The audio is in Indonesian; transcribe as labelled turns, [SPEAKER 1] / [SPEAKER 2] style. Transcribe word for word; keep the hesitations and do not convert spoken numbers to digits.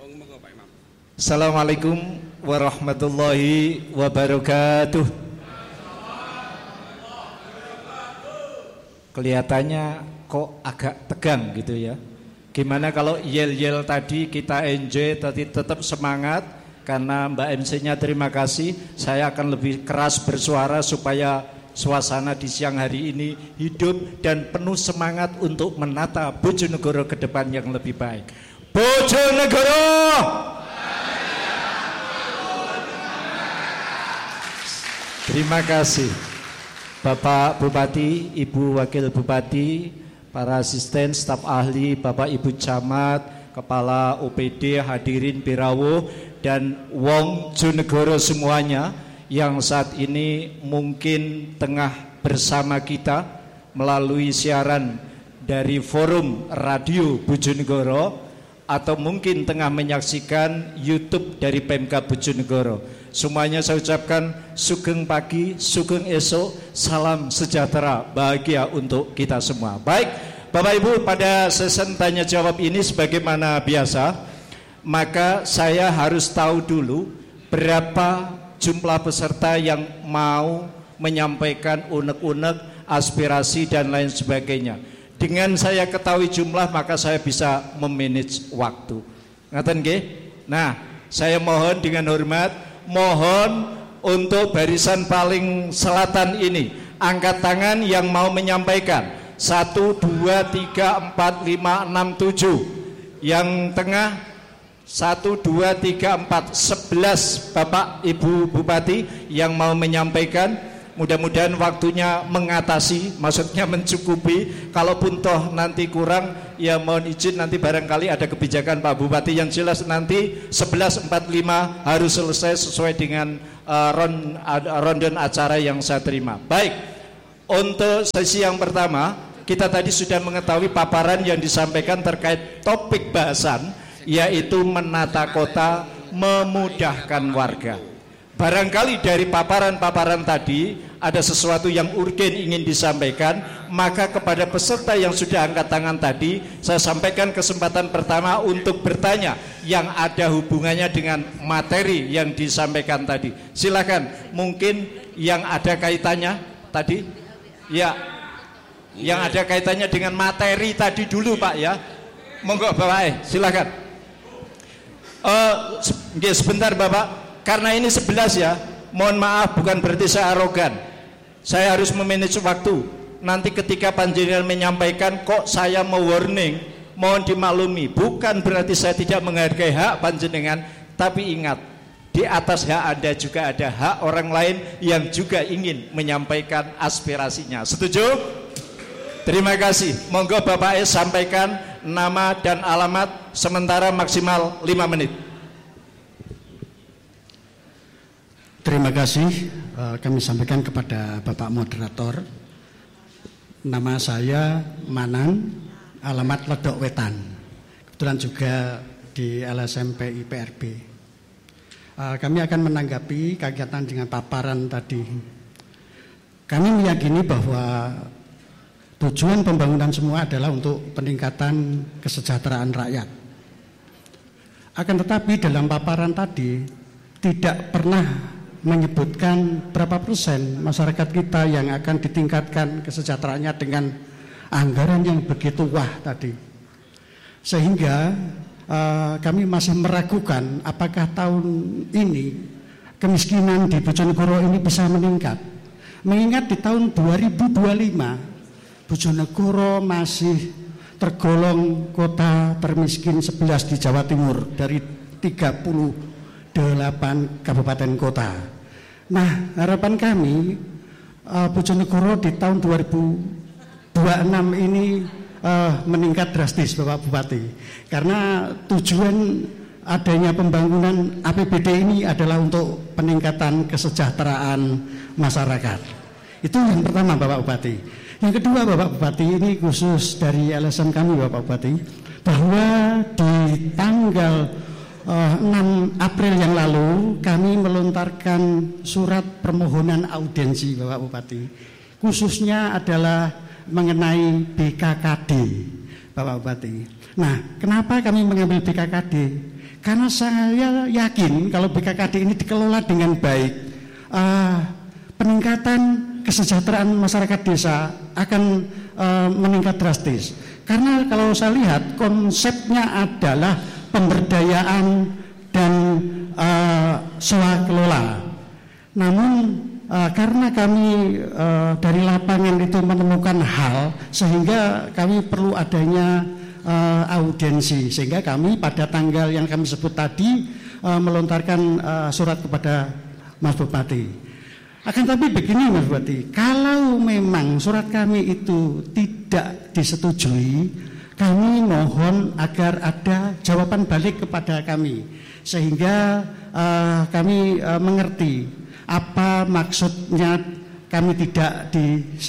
[SPEAKER 1] Assalamualaikum warahmatullahi wabarakatuh. Kelihatannya kok agak tegang gitu ya. Gimana kalau yel-yel tadi kita enjoy, tadi tetap semangat. Karena Mbak M C-nya terima kasih. Saya akan lebih keras bersuara supaya suasana di siang hari ini hidup dan penuh semangat untuk menata Bojonegoro ke depan yang lebih baik. Bojonegoro! Terima kasih Bapak Bupati, Ibu Wakil Bupati, para asisten, staf ahli, Bapak Ibu Camat, Kepala O P D, hadirin Birawo, dan wong Jonegoro semuanya yang saat ini mungkin tengah bersama kita melalui siaran dari forum radio Bojonegoro atau mungkin tengah menyaksikan YouTube dari Pemkab Bojonegoro. Semuanya saya ucapkan sugeng pagi, sugeng esok, salam sejahtera, bahagia untuk kita semua. Baik, Bapak Ibu, pada sesi tanya jawab ini sebagaimana biasa, maka saya harus tahu dulu berapa jumlah peserta yang mau menyampaikan unek-unek, aspirasi dan lain sebagainya. Dengan saya ketahui jumlah, maka saya bisa memanage waktu. Ngaten nggih? Nah, saya mohon dengan hormat, mohon untuk barisan paling selatan ini angkat tangan yang mau menyampaikan. Satu, dua, tiga, empat, lima, enam, tujuh. Yang tengah satu, dua, tiga, empat, sebelas Bapak Ibu Bupati yang mau menyampaikan. Mudah-mudahan waktunya mengatasi, maksudnya mencukupi. Kalaupun toh nanti kurang, ya mohon izin nanti barangkali ada kebijakan Pak Bupati. Yang jelas nanti sebelas empat puluh lima harus selesai sesuai dengan uh, ron, uh, ronde acara yang saya terima. Baik, untuk sesi yang pertama, kita tadi sudah mengetahui paparan yang disampaikan terkait topik bahasan, yaitu menata kota, memudahkan warga. Barangkali dari paparan-paparan tadi ada sesuatu yang urgen ingin disampaikan, maka kepada peserta yang sudah angkat tangan tadi, saya sampaikan kesempatan pertama untuk bertanya yang ada hubungannya dengan materi yang disampaikan tadi. Silakan, mungkin yang ada kaitannya tadi, ya, yang ada kaitannya dengan materi tadi dulu Pak ya. Monggo Bapak, eh, silakan. Uh, sebentar Bapak. Karena ini sebelas ya, mohon maaf bukan berarti saya arogan. Saya harus memanage waktu. Nanti ketika panjenengan menyampaikan kok saya mau warning, mohon dimaklumi. Bukan berarti saya tidak menghargai hak panjenengan, tapi ingat, di atas hak Anda juga ada hak orang lain yang juga ingin menyampaikan aspirasinya. Setuju? Terima kasih. Monggo Bapak S sampaikan nama dan alamat, sementara maksimal lima menit.
[SPEAKER 2] Terima kasih, kami sampaikan kepada Bapak Moderator. Nama saya Manan, alamat Ledok Wetan. Kebetulan juga di L S M P I P R B. Kami akan menanggapi kegiatan dengan paparan tadi. Kami meyakini bahwa tujuan pembangunan semua adalah untuk peningkatan kesejahteraan rakyat. Akan tetapi dalam paparan tadi tidak pernah menyebutkan berapa persen masyarakat kita yang akan ditingkatkan kesejahteraannya dengan anggaran yang begitu wah tadi. Sehingga uh, kami masih meragukan apakah tahun ini kemiskinan di Bojonegoro ini bisa meningkat. Mengingat di tahun dua ribu dua puluh lima Bojonegoro masih tergolong kota termiskin sebelas di Jawa Timur dari tiga puluh delapan kabupaten kota. Nah, harapan kami uh, Bojonegoro di tahun dua ribu dua puluh enam ini uh, meningkat drastis Bapak Bupati. Karena tujuan adanya pembangunan A P B D ini adalah untuk peningkatan kesejahteraan masyarakat. Itu yang pertama Bapak Bupati. Yang kedua Bapak Bupati, ini khusus dari L S M kami Bapak Bupati, bahwa di tanggal enam April yang lalu kami melontarkan surat permohonan audiensi Bapak Bupati. Khususnya adalah mengenai B K K D Bapak Bupati. Nah, kenapa kami mengambil B K K D? Karena saya yakin kalau B K K D ini dikelola dengan baik, uh, peningkatan kesejahteraan masyarakat desa akan uh, meningkat drastis. Karena kalau saya lihat konsepnya adalah pemberdayaan dan uh, swakelola. Namun uh, karena kami uh, dari lapangan itu menemukan hal sehingga kami perlu adanya uh, audiensi, sehingga kami pada tanggal yang kami sebut tadi uh, melontarkan uh, surat kepada Mas Bupati. Akan tapi begini Mas Bupati, kalau memang surat kami itu tidak disetujui, kami mohon agar ada jawaban balik kepada kami, sehingga uh, kami uh, mengerti apa maksudnya kami tidak di